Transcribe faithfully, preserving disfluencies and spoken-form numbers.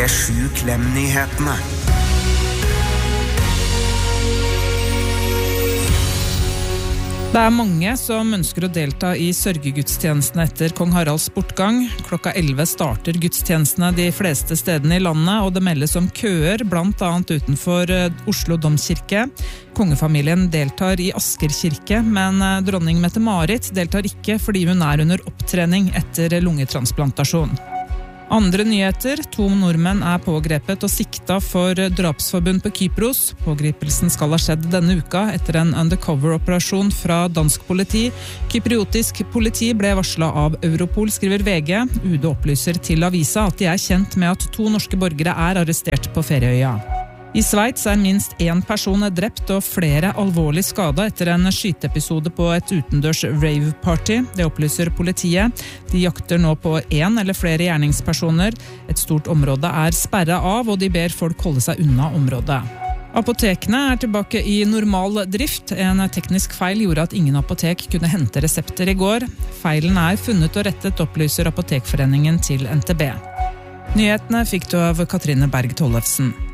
Sju Klem-nyhetene. Det er mange som ønsker å delta i sørgegudstjenestene etter Kong Haralds bortgang. Klokka elleve starter gudstjenestene de fleste stedene i landet, og det meldes om køer, blant annet utenfor Oslo Domkirke. Kongefamilien deltar i Asker kirke, men dronning Mette-Marit deltar ikke fordi hun er under opptrening etter lungetransplantasjon. Andre nyheter. To nordmenn er pågrepet og sikta for drapsforbund på Kypros. Pågripelsen skal ha skjedd denne uka etter en undercover-operasjon fra dansk politi. Kypriotisk politi ble varslet av Europol, skriver V G. U D opplyser til avisa at de er kjent med at to norske borgere er arrestert på Ferieøya. I Sveits er minst én person drept og flere alvorlig skadet etter en skyteepisode på et utendørs rave-party. Det opplyser politiet. De jakter nå på én eller flere gjerningspersoner. Et stort område er sperret av, og de ber folk holde seg unna området. Apotekene er tilbake i normal drift. En teknisk feil gjorde at ingen apotek kunne hente resepter i går. Feilen er funnet og rettet, opplyser Apotekforeningen til N T B. Nyhetene fikk du av Katrine Berg Tollefsen.